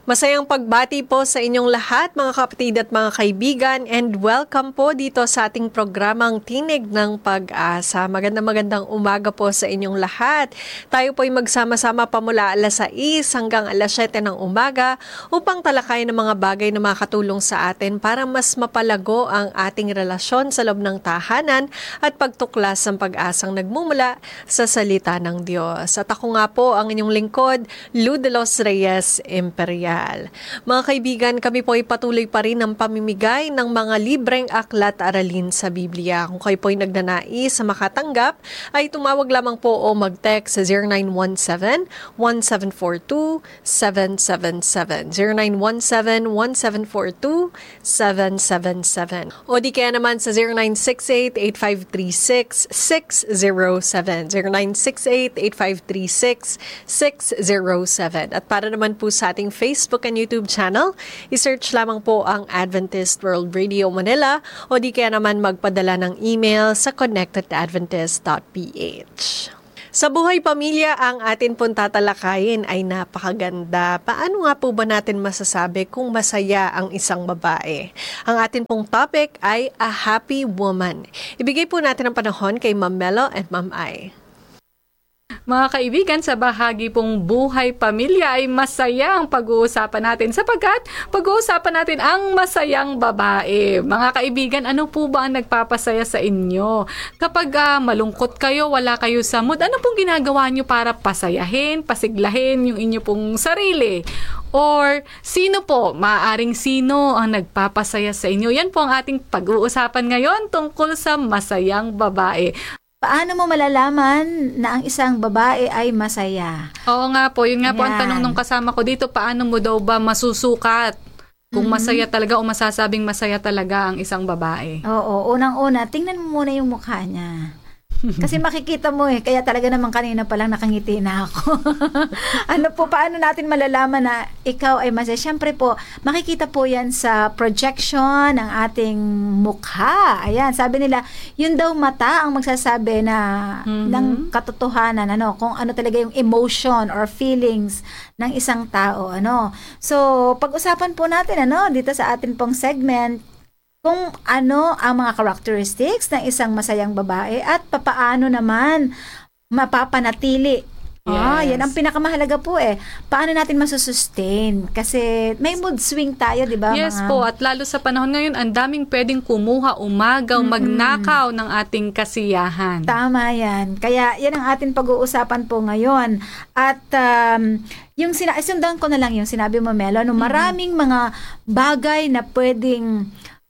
Masayang pagbati po sa inyong lahat mga kapatid at mga kaibigan and welcome po dito sa ating programang Tinig ng Pag-asa. Magandang umaga po sa inyong lahat. Tayo po ay magsama-sama pamula alas 6 hanggang alas 7 ng umaga upang talakayin ng mga bagay na makatulong sa atin para mas mapalago ang ating relasyon sa loob ng tahanan at pagtuklas ng pag-asang nagmumula sa salita ng Diyos. At ako nga po ang inyong lingkod, Lou de los Reyes Imperial. Mga kaibigan, kami po ay patuloy pa rin ng pamimigay ng mga libreng aklat aralin sa Biblia. Kung kayo po ay nagnanais sa makatanggap, ay tumawag lamang po o mag-text sa 0917-1742-777. 0917-1742-777. O di kaya naman sa 0968-8536-607. 0968-8536-607. At para naman po sa ating Facebook and YouTube channel, isearch lamang po ang Adventist World Radio Manila o di kaya naman magpadala ng email sa connectedadventist.ph. Sa buhay pamilya, ang atin pong tatalakayin ay napakaganda. Paano nga po ba natin masasabi kung masaya ang isang babae? Ang atin pong topic ay A Happy Woman. Ibigay po natin ang panahon kay Ma'am Melo and Ma'am Ai. Mga kaibigan, sa bahagi pong buhay pamilya ay masaya ang pag-uusapan natin sapagkat pag-uusapan natin ang masayang babae. Mga kaibigan, ano po ba ang nagpapasaya sa inyo? Kapag malungkot kayo, wala kayo sa mood, ano pong ginagawa nyo para pasayahin, pasiglahin yung inyo pong sarili? Or sino po, maaaring sino ang nagpapasaya sa inyo? Yan po ang ating pag-uusapan ngayon tungkol sa masayang babae. Paano mo malalaman na ang isang babae ay masaya? Oo nga po, yun nga po ang tanong nung kasama ko dito, paano mo daw ba masusukat kung masaya talaga o masasabing masaya talaga ang isang babae? Oo, unang-una, tingnan mo muna yung mukha niya. Kasi makikita mo kaya talaga naman kanina pa lang nakangiti na ako. Paano natin malalaman na ikaw ay masaya? Siyempre po, makikita po yan sa projection ng ating mukha. Ayan, sabi nila, yun daw mata ang magsasabi na ng katotohanan, kung ano talaga yung emotion or feelings ng isang tao. So, pag-usapan po natin, dito sa atin pong segment, kung ano ang mga characteristics ng isang masayang babae at papaano naman mapapanatili. Yes. Yan ang pinakamahalaga po Paano natin masusustain? Kasi may mood swing tayo, di ba? Yes po, at lalo sa panahon ngayon, ang daming pwedeng kumuha, umagaw, magnakaw ng ating kasiyahan. Tama yan. Kaya yan ang ating pag-uusapan po ngayon. At sundan ko na lang yung sinabi mo, Melo, maraming mga bagay na pwedeng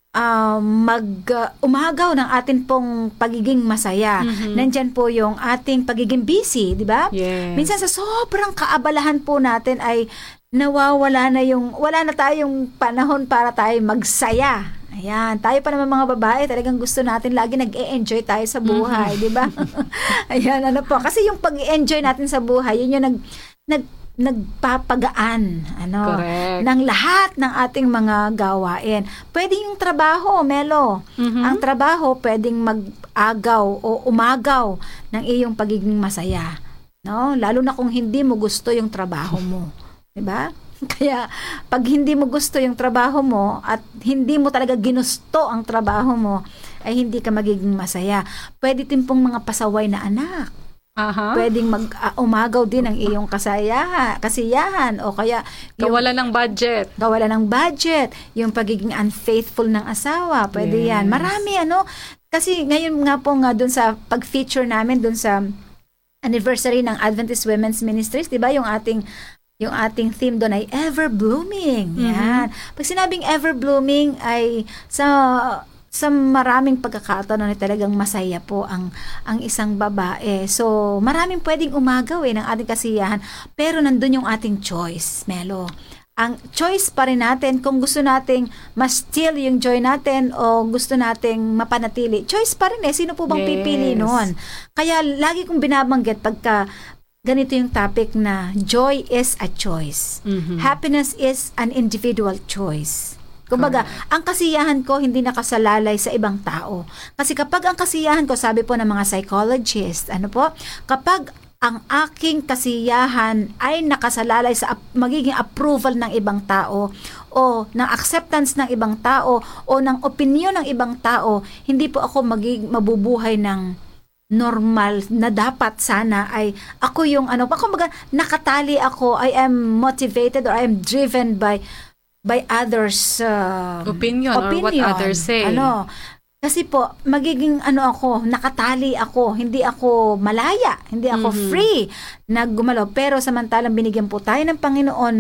umagaw ng atin pong pagiging masaya. Nandyan po yung ating pagiging busy, di ba? Yes. Minsan sa sobrang kaabalahan po natin ay wala na tayong panahon para tayo magsaya. Ayan, tayo pa naman mga babae, talagang gusto natin lagi nag-e-enjoy tayo sa buhay, di ba? Ayan, kasi yung pag-e-enjoy natin sa buhay, yun yung nagpapagaan ng lahat ng ating mga gawain. Pwede yung trabaho, Melo. Ang trabaho pwedeng mag-agaw o umagaw ng iyong pagiging masaya. Lalo na kung hindi mo gusto yung trabaho mo. 'Di ba? Kaya pag hindi mo gusto yung trabaho mo at hindi mo talaga ginusto ang trabaho mo, ay hindi ka magiging masaya. Pwede din pong mga pasaway na anak. Pwedeng umagaw din ang iyong kasiyahan o kaya kawalan ng budget, yung pagiging unfaithful ng asawa, pwede yan. Marami kasi ngayon nga po dun sa pag-feature namin dun sa anniversary ng Adventist Women's Ministries, 'di ba? Yung ating theme doon ay ever blooming. Yan. Pag sinabing ever blooming ay sa maraming pagkakataon na talagang masaya po ang isang babae. So, maraming pwedeng umagaw ng ating kasiyahan, pero nandun yung ating choice, Melo. Ang choice pa rin natin kung gusto nating ma-steal yung joy natin o gusto nating mapanatili. Choice pa rin Sino po bang pipili noon? Kaya lagi kong binabanggit pagka ganito yung topic na joy is a choice. Happiness is an individual choice. Kumbaga, ang kasiyahan ko hindi nakasalalay sa ibang tao. Kasi kapag ang kasiyahan ko, sabi po ng mga psychologists, kapag ang aking kasiyahan ay nakasalalay sa magiging approval ng ibang tao o ng acceptance ng ibang tao o ng opinion ng ibang tao, hindi po ako mabubuhay ng normal na dapat sana ay ako yung kumbaga nakatali ako, I am motivated or I am driven by others opinion or what others say. Kasi po, magiging nakatali ako, hindi ako malaya, hindi ako free na gumalaw. Pero samantalang binigyan po tayo ng Panginoon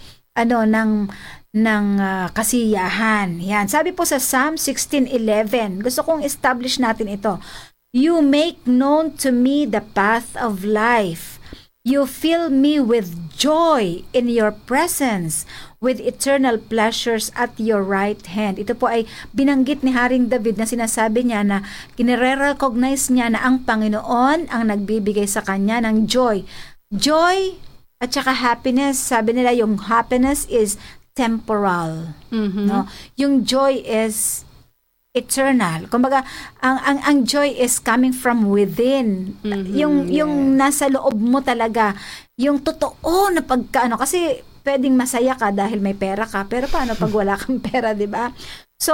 ng kasiyahan. Yan. Sabi po sa Psalm 16:11, gusto kong establish natin ito. You make known to me the path of life. You fill me with joy in your presence, with eternal pleasures at your right hand. Ito po ay binanggit ni Haring David na sinasabi niya na kinire-recognize niya na ang Panginoon ang nagbibigay sa kanya ng joy. Joy at saka happiness, sabi nila yung happiness is temporal. No? Yung joy is eternal. Kumbaga, ang joy is coming from within. Yung nasa loob mo talaga, yung totoo na kasi pwedeng masaya ka dahil may pera ka, pero paano pag wala kang pera, 'di ba? So,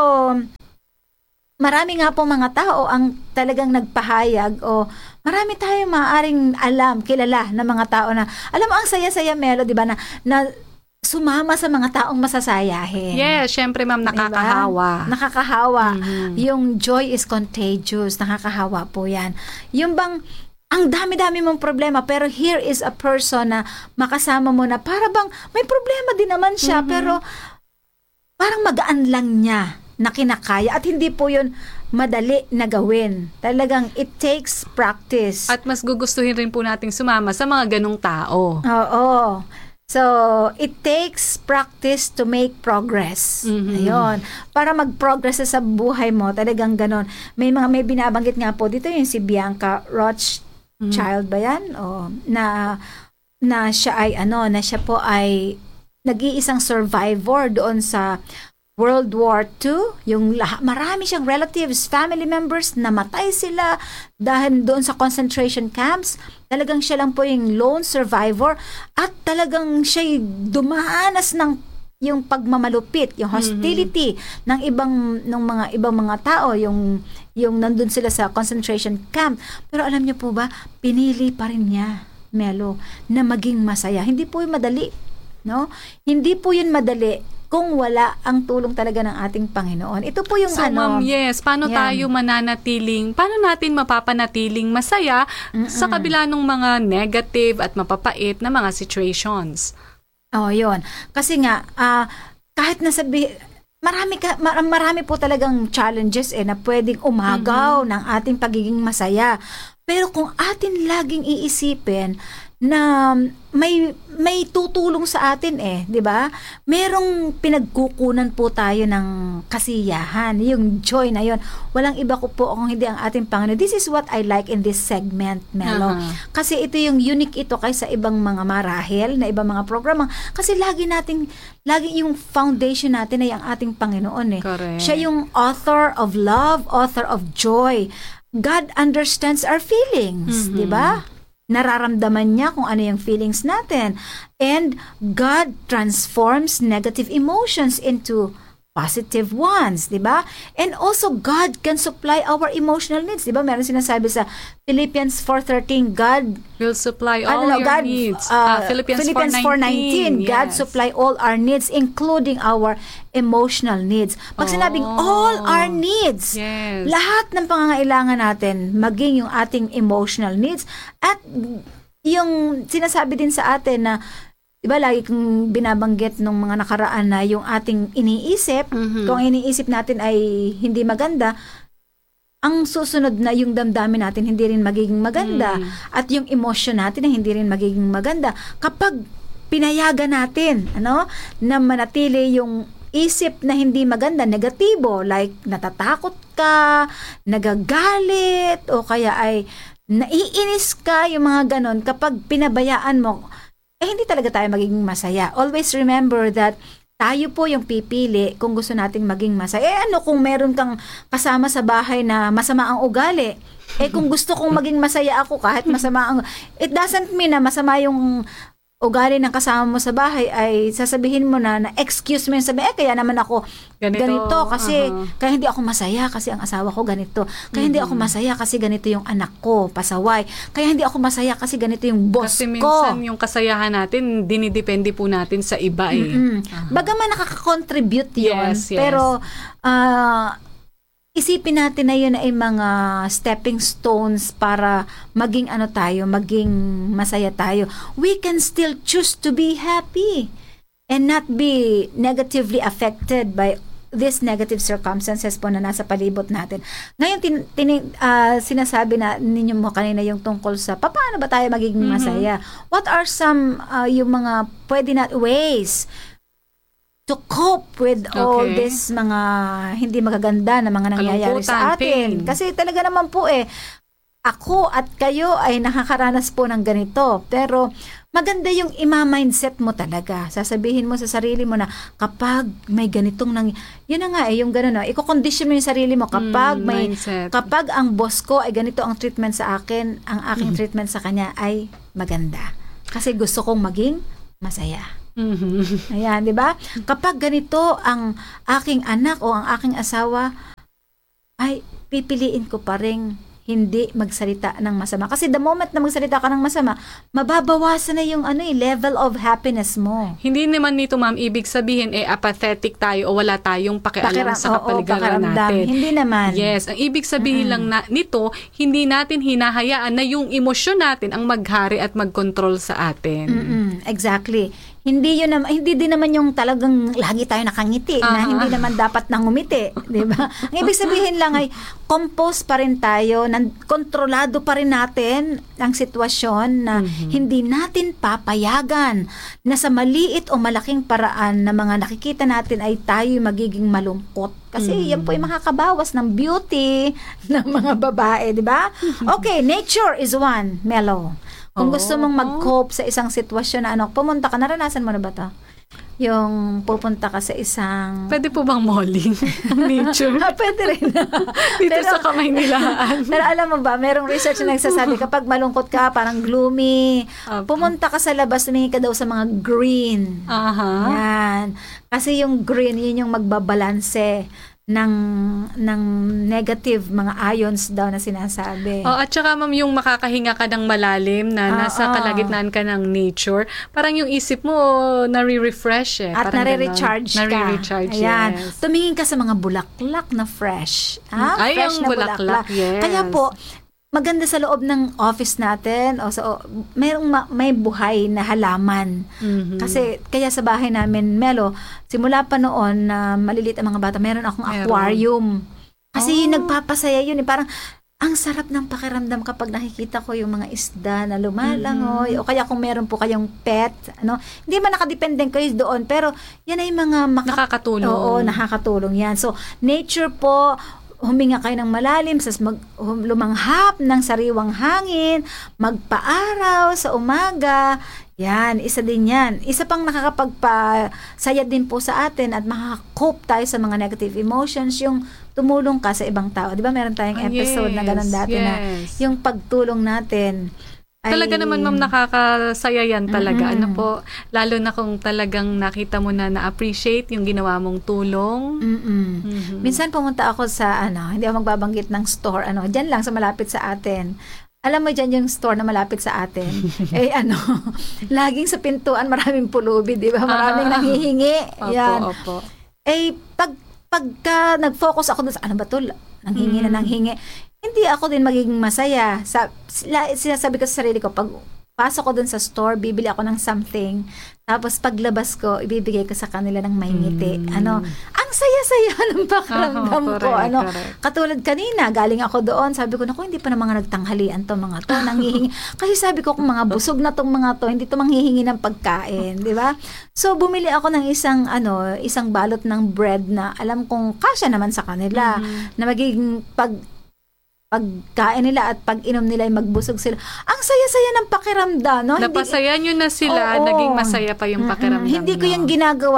marami nga po mga tao ang talagang nagpahayag o marami tayong maaaring kilala na mga tao na alam mo ang saya-saya, Melo, 'di ba, na sumama sa mga taong masasayahin. Yes, syempre ma'am, nakakahawa. Diba? Nakakahawa. Yung joy is contagious. Nakakahawa po yan. Yung bang, ang dami-dami mong problema, pero here is a person na makasama mo na para bang may problema din naman siya, pero parang magaan lang niya na kinakaya. At hindi po yun madali na gawin. Talagang it takes practice. At mas gugustuhin rin po nating sumama sa mga ganong tao. Oo. So, it takes practice to make progress. Ayun. Para mag-progress sa buhay mo, talagang ganon. May binabanggit nga po dito yung si Bianca Rothschild ba yan? O, na siya ay na siya po ay nag-iisang survivor doon sa World War II, marami siyang relatives, family members, namatay sila dahil doon sa concentration camps. Talagang siya lang po yung lone survivor at talagang siya dumanas ng yung pagmamalupit, yung hostility ng mga ibang mga tao, yung nandun sila sa concentration camp. Pero alam niyo po ba, pinili pa rin niya, Melo, na maging masaya. Hindi po yun madali, no? Hindi po yun madali kung wala ang tulong talaga ng ating Panginoon. Ito po yung ma'am, yes, paano tayo paano natin mapapanatiling masaya sa kabila ng mga negative at mapapait na mga situations? Yun. Kasi nga, kahit marami po talagang challenges na pwedeng umagaw ng ating pagiging masaya. Pero kung atin laging iisipin na may tutulong sa atin 'di ba? Merong pinagkukunan po tayo ng kasiyahan, yung joy na 'yon. Walang iba ko po kung hindi ang ating Panginoon. This is what I like in this segment, Melo. Kasi ito yung unique ito kaysa ibang mga marahil na ibang mga programa. Kasi lagi yung foundation natin ay ang ating Panginoon Correct. Siya yung author of love, author of joy. God understands our feelings, 'di ba? Nararamdaman niya kung ano yung feelings natin. And God transforms negative emotions into positive ones, di ba? And also, God can supply our emotional needs, di ba? Meron sinasabi sa Philippians 4:13, God will supply all your needs. Philippians 4:19, God supply all our needs, including our emotional needs. Pag sinabing all our needs, lahat ng pangangailangan natin, maging yung ating emotional needs, at yung sinasabi din sa atin na diba, lagi kong binabanggit nung mga nakaraan na yung ating iniisip, kung iniisip natin ay hindi maganda, ang susunod na yung damdamin natin hindi rin magiging maganda. At yung emosyon natin ay hindi rin magiging maganda. Kapag pinayagan natin, na manatili yung isip na hindi maganda, negatibo, like natatakot ka, nagagalit, o kaya ay naiinis ka, yung mga ganon, kapag pinabayaan mo, hindi talaga tayo magiging masaya. Always remember that tayo po yung pipili kung gusto nating maging masaya. Ano kung meron kang kasama sa bahay na masama ang ugali? Kung gusto kong maging masaya ako kahit masama ang... It doesn't mean na masama yung ugali ng kasama mo sa bahay, ay sasabihin mo na excuse mo yung sabi, kaya naman ako ganito kasi kaya hindi ako masaya kasi ang asawa ko ganito. Kaya hindi ako masaya kasi ganito yung anak ko, pasaway. Kaya hindi ako masaya kasi ganito yung boss kasi ko. Kasi minsan yung kasayahan natin, dinidepende po natin sa iba Bagaman nakaka-contribute yun, yes. pero isipin natin na yun ay mga stepping stones para maging maging masaya tayo. We can still choose to be happy and not be negatively affected by these negative circumstances po na nasa palibot natin. Ngayon, sinasabi na ninyo mo kanina yung tungkol sa paano ba tayo magiging masaya? What are some yung mga pwede na ways to cope with all this mga hindi magaganda na mga nangyayari sa atin? Pain. Kasi talaga naman po ako at kayo ay nakakaranas po ng ganito. Pero maganda yung ima-mindset mo talaga. Sasabihin mo sa sarili mo na kapag may ganitong yun na nga yung gano'n, i-condition mo yung sarili mo kapag kapag ang boss ko ay ganito ang treatment sa akin, ang aking treatment sa kanya ay maganda. Kasi gusto kong maging masaya. Ayan, di ba? Kapag ganito ang aking anak o ang aking asawa, ay pipiliin ko pa rin hindi magsalita ng masama. Kasi the moment na magsalita ka ng masama, mababawasan na yung level of happiness mo. Hindi naman nito, ma'am, ibig sabihin apathetic tayo o wala tayong pakialam sa kapaligiran natin. Hindi naman. Yes, ang ibig sabihin lang nito, hindi natin hinahayaan na yung emosyon natin ang maghari at magkontrol sa atin. Exactly. Hindi din naman yung talagang lagi tayo nakangiti na hindi naman dapat nang ngumiti, 'di ba? Ang ibig sabihin lang ay compose pa rin tayo, kontrolado pa rin natin ang sitwasyon na hindi natin papayagan na sa maliit o malaking paraan na mga nakikita natin ay tayo magiging malungkot. Kasi yan po ay makakabawas ng beauty ng mga babae, 'di ba? Okay, nature is one, Melo. Kung gusto mong mag-cope sa isang sitwasyon na pumunta ka, naranasan mo na ba to? Yung pupunta ka sa isang... Pwede po bang malling? Nature? Pwede rin. Dito sa Kamaynilaan. Pero alam mo ba, merong research na nagsasabi, kapag malungkot ka, parang gloomy, pumunta ka sa labas, tumingin ka daw sa mga green. Yan. Kasi yung green, yun yung magbabalanse ng negative mga ions daw na sinasabi. At saka ma'am, yung makakahinga ka ng malalim na nasa kalagitnaan ka ng nature, parang yung isip mo nare-refresh At nare-recharge ka. Nare-recharge, ayan. yes. Tumingin ka sa mga bulaklak na fresh. Ay, fresh ang na bulaklak, yes. Kaya po, maganda sa loob ng office natin may buhay na halaman. Kasi kaya sa bahay namin, Melo, simula pa noon na maliliit ang mga bata, meron akong aquarium. Kasi nagpapasaya yun. Parang ang sarap ng pakiramdam kapag nakikita ko yung mga isda na lumalangoy o kaya kung meron po kayong pet, hindi man nakadepende kayo doon, pero yan ay mga nakakatulong. Oo, nakakatulong yan. So, nature po, huminga kayo ng malalim, lumanghap ng sariwang hangin, magpaaraw sa umaga. Yan, isa din yan. Isa pang nakakapagpasaya din po sa atin at makaka-cope tayo sa mga negative emotions, yung tumulong ka sa ibang tao. Di ba meron tayong episode na ganun dati na yung pagtulong natin. Talaga naman, ma'am, nakakasaya yan talaga. Lalo na kung talagang nakita mo na na-appreciate yung ginawa mong tulong. Minsan pumunta ako sa, hindi ako magbabanggit ng store, dyan lang sa malapit sa atin. Alam mo dyan yung store na malapit sa atin. Laging sa pintuan maraming pulubi, di ba? Maraming nanghihingi. Yan. Opo. Pagka nag-focus ako doon sa, ano ba to? Nanghingi na nanghingi. Hindi ako din magiging masaya. Sinasabi ko sa sarili ko, pag pasok ko dun sa store, bibili ako ng something. Tapos paglabas ko, ibibigay ko sa kanila ng may ngiti. Ang saya-saya ng pakiramdam ko. Katulad kanina, galing ako doon, sabi ko, naku, hindi pa na mga nagtanghalian to mga to, nanghihingi. Kasi sabi ko, kung mga busog na tong mga to, hindi to manghihingi ng pagkain, di ba? So, bumili ako ng isang balot ng bread na alam kong kasya naman sa kanila, na magiging pagkain nila at pag-inom nila ay magbusog sila. Ang saya-saya ng pakiramdam, no? Napasaya nyo na sila, naging masaya pa yung pakiramdam. Hindi ko yan ginagawa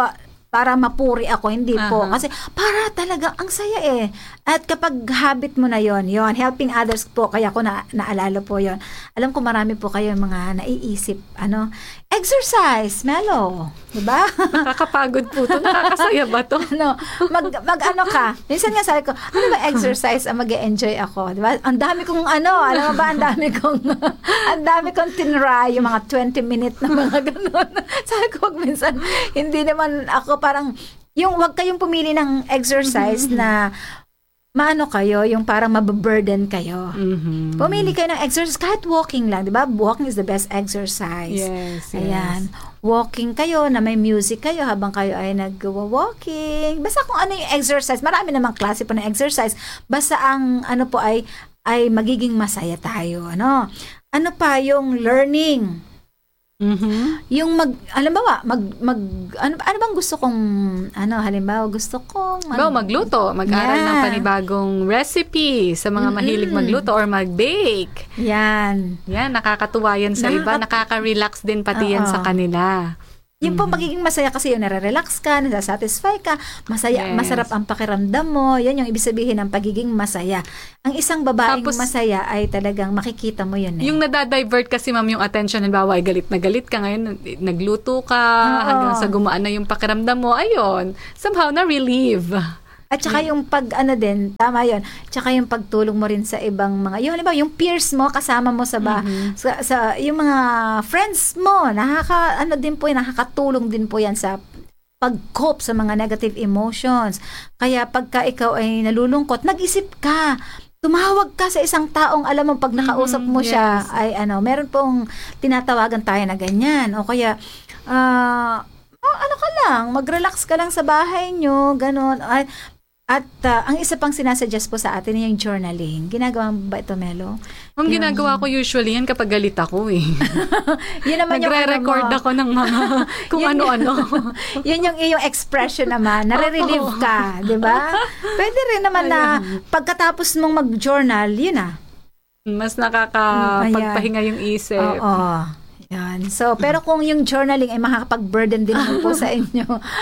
para mapuri ako, hindi po. Aha. Kasi para talaga ang saya eh. At kapag habit mo na yon, helping others po, kaya ko naalala po yon. Alam ko marami po kayo mga naiisip, exercise, Melo, di ba? Nakakapagod po to. Nakakasaya ba to? Mag ano ka? Minsan nga sabi ko, ano ba exercise ang mag-enjoy ako, di ba? Ang dami kong alam mo ba, ang dami kong tinry, yung mga 20-minute na mga ganun. Sabi ko, minsan, hindi naman ako parang, wag kayong pumili ng exercise na maano kayo, yung parang mababurden kayo. Mhm. Pumili kayo ng exercise, kahit walking lang, di ba? Walking is the best exercise. Yes. Ayan. Walking kayo, na may music kayo habang kayo ay nag-walking. Basta kung ano yung exercise, marami namang klase po ng exercise. Basta ang po ay magiging masaya tayo. Ano pa yung learning? Mhm. Yung ano bang gusto kong, halimbawa gusto kong Magluto, mag-aral ng panibagong recipe sa mga mahilig magluto or mag-bake. Yan. Yan, nakakatuwa yan sa iba. Nakaka-relax din pati yan sa kanila. Yung po magiging masaya kasi yung nare-relax ka, nasasatisfy ka, masaya, Yes. masarap ang pakiramdam mo. Yan yung ibig sabihin ng pagiging masaya. Ang isang babaeng Tapos, masaya ay talagang makikita mo yun eh. Yung nadadivert kasi ma'am yung attention, halimbawa ay galit na galit ka ngayon, nagluto ka, hanggang sa gumaan na yung pakiramdam mo, ayun, somehow na-relieve. At saka yung din, tama yun, tsaka yung pagtulong mo rin sa ibang mga, yung halimbawa, yung peers mo, kasama mo sa yung mga friends mo, nakakatulong din po yan sa pag-cope sa mga negative emotions. Kaya pagka ikaw ay nalulungkot, nag-isip ka, tumawag ka sa isang taong alam mo pag nakausap mo siya, ay meron pong tinatawagan tayo na ganyan. O kaya, mag-relax ka lang sa bahay nyo, ganun. At ang isa pang sinasuggest po sa atin yung journaling. Ginagawa mo ba ito, Melo? Ma'am, ginagawa ko usually yan kapag galit ako eh. Yun naman Nagre-record ako ng mga kung ano-ano. Yun yung iyong expression naman. Nare-relieve ka, di ba? Pwede rin naman na pagkatapos mong mag-journal, yun na. Mas nakakapagpahinga yung isip. Oo. Yan. So, pero kung yung journaling ay makakapag-burden din naman po sa inyo.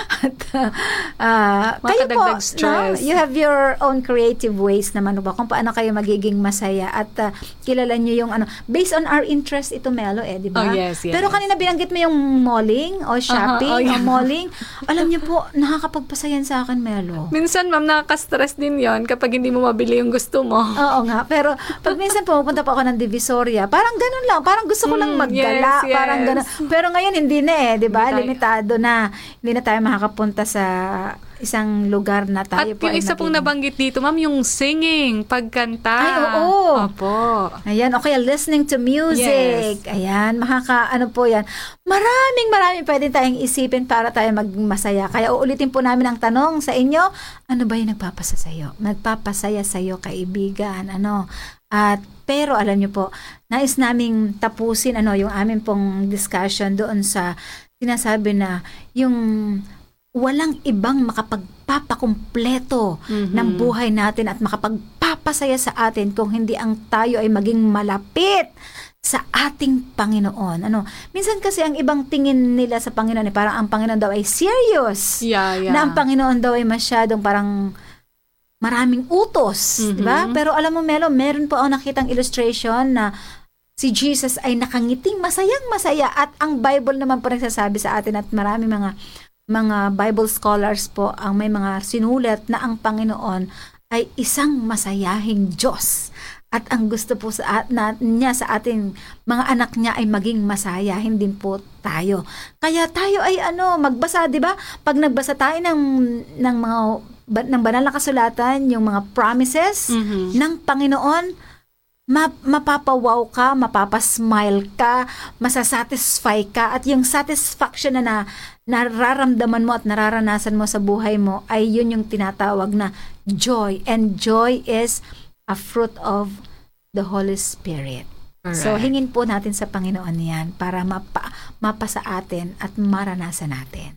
At kayo po, stress. you have your own creative ways naman ba kung paano kayo magiging masaya at kilala nyo yung based on our interest ito, Melo, di ba? Oh, yes. Pero kanina binanggit mo yung malling o shopping o malling. Alam niyo po, nakakapagpasayan sa akin, Melo. Minsan, ma'am, nakaka-stress din yon kapag hindi mo mabili yung gusto mo. Oo nga, pero pag minsan pumunta pa ako ng Divisoria, parang ganun lang, parang gusto ko lang maggala. Yes. Parang gano'n. Pero ngayon hindi na di ba? Limitado na. Hindi na tayo makakapunta sa isang lugar na tayo at yung isa pong nabanggit dito, ma'am, yung singing, pagkanta. Ay, oo. Opo. Ayan, o kaya listening to music. Yes. Ayan, po yan. Maraming pwede tayong isipin para tayo magmasaya. Kaya uulitin po namin ang tanong sa inyo, ano ba yung nagpapasaya sa'yo, kaibigan? Pero alam niyo po, nais naming tapusin yung amin pong discussion doon sa sinasabi na yung walang ibang makapagpapakumpleto ng buhay natin at makapagpapasaya sa atin kung hindi ang tayo ay maging malapit sa ating Panginoon. Minsan kasi ang ibang tingin nila sa Panginoon parang ang Panginoon daw ay serious. Yeah. Na ang Panginoon daw ay masyadong parang maraming utos, di ba? Pero alam mo, Melo, meron po ako nakitang illustration na si Jesus ay nakangiting masayang-masaya at ang Bible naman po nagsasabi sa atin at marami mga Bible scholars po ang may mga sinulat na ang Panginoon ay isang masayahing Diyos. At ang gusto po niya sa ating mga anak niya ay maging masayahin din po tayo. Kaya tayo ay magbasa, di ba? Pag nagbasa tayo ng banal na kasulatan, yung mga promises ng Panginoon, mapapawaw ka, mapapasmile ka, masasatisfy ka, at yung satisfaction na nararamdaman mo at nararanasan mo sa buhay mo ay yun yung tinatawag na joy. And joy is a fruit of the Holy Spirit. Correct. So, hingin po natin sa Panginoon yan para mapa sa atin at maranasan natin.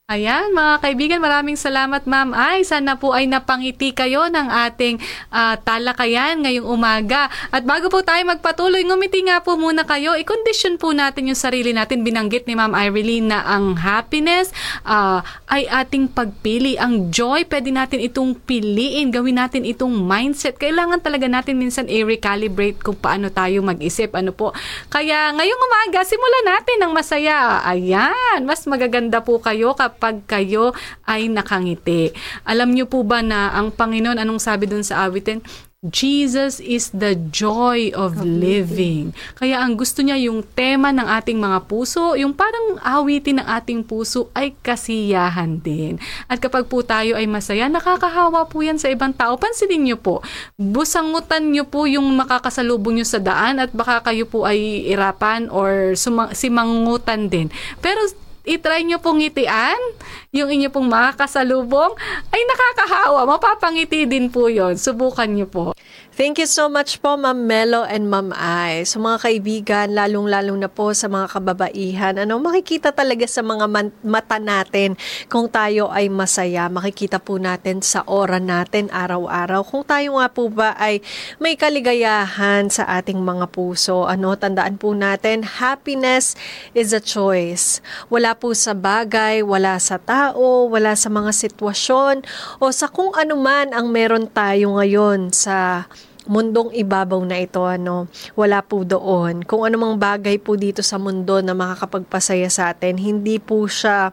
Ayan, mga kaibigan, maraming salamat, Ma'am Ay. Sana po ay napangiti kayo ng ating talakayan ngayong umaga. At bago po tayo magpatuloy, ngumiti nga po muna kayo. I-condition po natin yung sarili natin. Binanggit ni Ma'am Irene na ang happiness ay ating pagpili. Ang joy, pwede natin itong piliin. Gawin natin itong mindset. Kailangan talaga natin minsan i-recalibrate kung paano tayo mag-isip. Ano po? Kaya ngayong umaga, simulan natin ng masaya. Ayan, mas magaganda po kayo kapag kayo ay nakangiti. Alam niyo po ba na ang Panginoon, anong sabi dun sa awitin? Jesus is the joy of living. Kaya ang gusto niya, yung tema ng ating mga puso, yung parang awitin ng ating puso ay kasiyahan din. At kapag po tayo ay masaya, nakakahawa po yan sa ibang tao. Pansinin niyo po, busangutan niyo po yung makakasalubong niyo sa daan at baka kayo po ay irapan or simangutan din. Pero i-try nyo pong ngitian, yung inyo pong makakasalubong, ay nakakahawa. Mapapangiti din po yon. Subukan nyo po. Thank you so much po, Ma'am Melo and Ma'am Ay. So mga kaibigan, lalong-lalong na po sa mga kababaihan, makikita talaga sa mga mata natin kung tayo ay masaya. Makikita po natin sa aura natin araw-araw. Kung tayo nga po ba ay may kaligayahan sa ating mga puso. Tandaan po natin, happiness is a choice. Wala po sa bagay, wala sa tao, wala sa mga sitwasyon, o sa kung ano man ang meron tayo ngayon sa mundong ibabaw na ito, wala po doon. Kung anumang bagay po dito sa mundo na makakapagpasaya sa atin, hindi po siya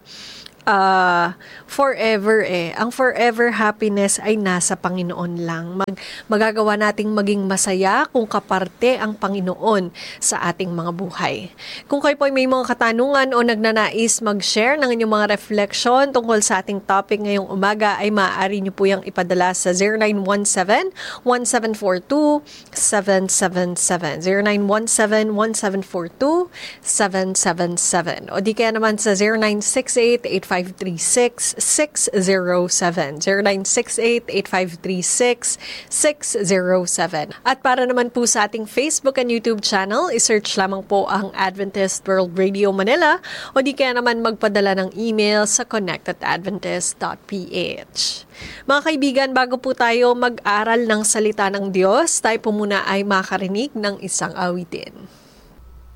forever Ang forever happiness ay nasa Panginoon lang. Magagawa nating maging masaya kung kaparte ang Panginoon sa ating mga buhay. Kung kayo po ay may mga katanungan o nagnanais mag-share ng inyong mga reflection tungkol sa ating topic ngayong umaga, ay maaari nyo po yung ipadala sa 0917-1742-777. 0917-1742-777. O di kaya naman sa 0968-8536-607. 0968-8536-607. At para naman po sa ating Facebook and YouTube channel, isearch lamang po ang Adventist World Radio Manila o di kaya naman magpadala ng email sa connect@adventist.ph. Mga kaibigan, bago po tayo mag-aral ng salita ng Diyos, tayo po muna ay makarinig ng isang awitin.